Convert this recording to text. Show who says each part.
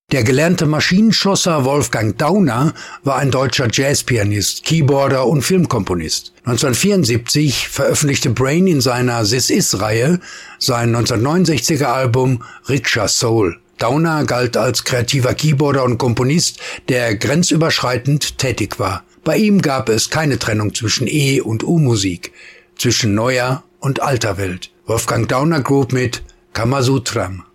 Speaker 1: Der gelernte Maschinenschlosser Wolfgang Dauner war ein deutscher Jazzpianist, Keyboarder und Filmkomponist. 1974 veröffentlichte Brain in seiner This Is-Reihe sein 1969er Album Richer Soul. Dauner galt als kreativer Keyboarder und Komponist, der grenzüberschreitend tätig war. Bei ihm gab es keine Trennung zwischen E- und U-Musik, zwischen neuer und alter Welt. Wolfgang Dauner Group mit Kamasutram.